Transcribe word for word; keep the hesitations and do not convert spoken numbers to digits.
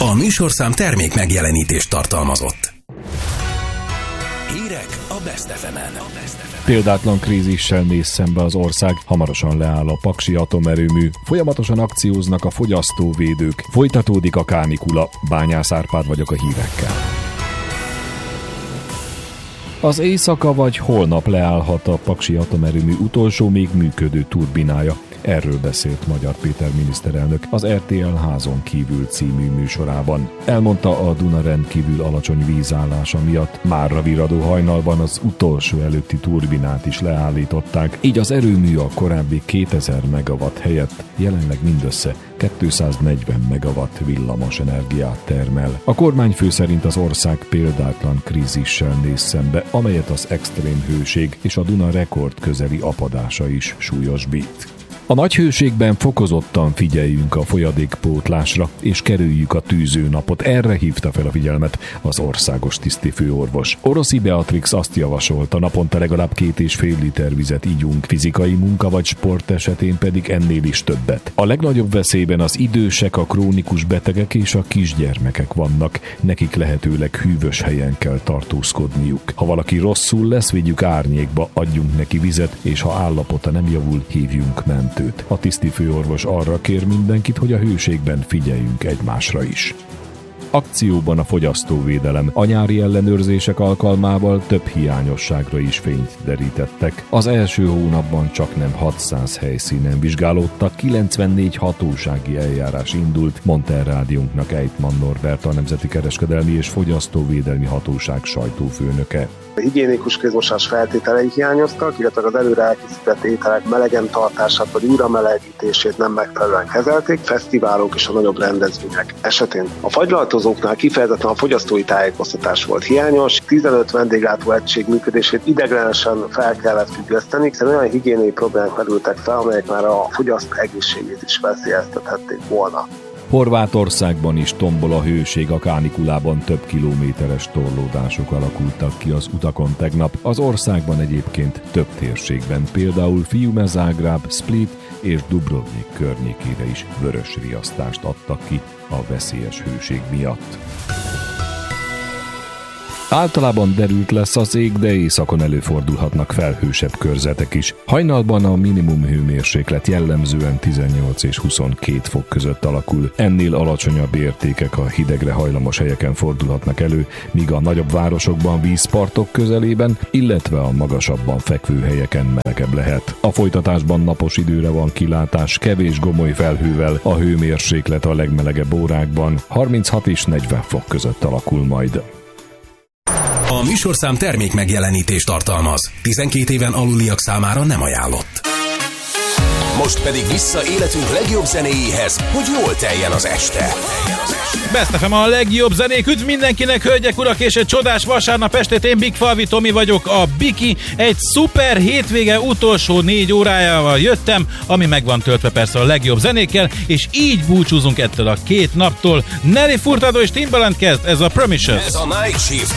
A műsorszám termék megjelenítést tartalmazott. Hírek a Best ef emen. Példátlan krízissel néz szembe az ország, hamarosan leáll a paksi atomerőmű, folyamatosan akcióznak a fogyasztóvédők, folytatódik a kánikula. Bányász Árpád vagyok a hírekkel. Az éjszaka vagy holnap leállhat a paksi atomerőmű utolsó még működő turbinája. Erről beszélt Magyar Péter miniszterelnök az er té el Házon kívül című műsorában. Elmondta, a Duna rendkívül alacsony vízállása miatt márra virradó hajnalban az utolsó előtti turbinát is leállították, így az erőmű a korábbi kétezer megawatt helyett jelenleg mindössze kétszáznegyven megawatt villamos energiát termel. A kormányfő szerint az ország példátlan krízissel néz szembe, amelyet az extrém hőség és a Duna rekord közeli apadása is súlyosbít. A nagy hőségben fokozottan figyeljünk a folyadékpótlásra, és kerüljük a tűzőnapot. Erre hívta fel a figyelmet az országos tisztifőorvos. Oroszi Beatrix azt javasolta, naponta legalább két és fél liter vizet ígyunk, fizikai munka vagy sport esetén pedig ennél is többet. A legnagyobb veszélyben az idősek, a krónikus betegek és a kisgyermekek vannak. Nekik lehetőleg hűvös helyen kell tartózkodniuk. Ha valaki rosszul lesz, vigyük árnyékba, adjunk neki vizet, és ha állapota nem javul, hívjunk mentőt. A tisztifőorvos arra kér mindenkit, hogy a hőségben figyeljünk egymásra is. Akcióban a fogyasztóvédelem. A nyári ellenőrzések alkalmával több hiányosságra is fényt derítettek. Az első hónapban csaknem hatszáz helyszínen vizsgálódtak, kilencvennégy hatósági eljárás indult, mondta el rádiónknak Ejtman Norbert, a Nemzeti Kereskedelmi és Fogyasztóvédelmi Hatóság sajtófőnöke. A higiénikus kézmosás feltételei hiányoztak, illetve az előre elkészített ételek melegen tartását vagy újra melegítését nem megfelelően kezelték, fesztiválok és a nagyobb rendezvények esetén. A fagylaltozóknál kifejezetten a fogyasztói tájékoztatás volt hiányos, tizenöt vendéglátó egység működését ideiglenesen fel kellett függeszteni, hiszen olyan higiéniai problémák merültek fel, amelyek már a fogyasztó egészségét is veszélyeztethették volna. Horvátországban is tombol a hőség, a kánikulában több kilométeres torlódások alakultak ki az utakon tegnap. Az országban egyébként több térségben, például Fiume, Zágráb, Split és Dubrovnik környékére is vörös riasztást adtak ki a veszélyes hőség miatt. Általában derült lesz az ég, de északon előfordulhatnak felhősebb körzetek is. Hajnalban a minimum hőmérséklet jellemzően tizennyolc és huszonkét fok között alakul. Ennél alacsonyabb értékek a hidegre hajlamos helyeken fordulhatnak elő, míg a nagyobb városokban, vízpartok közelében, illetve a magasabban fekvő helyeken melegebb lehet. A folytatásban napos időre van kilátás, kevés gomoly felhővel, a hőmérséklet a legmelegebb órákban harminchat és negyven fok között alakul majd. A műsorszám termék megjelenítést tartalmaz. tizenkét éven aluliak számára nem ajánlott. Most pedig vissza életünk legjobb zenéjéhez, hogy jól teljen az este. Best ef em a legjobb zenék, üdv mindenkinek, hölgyek, urak, és egy csodás vasárnap estét. Én Big Falvi Tomi vagyok, a Biki. Egy szuper hétvége utolsó négy órájával jöttem, ami meg van töltve persze a legjobb zenékkel, és így búcsúzunk ettől a két naptól. Nelly Furtado és Timbaland kezd, ez a Promises. Ez a Night Shift.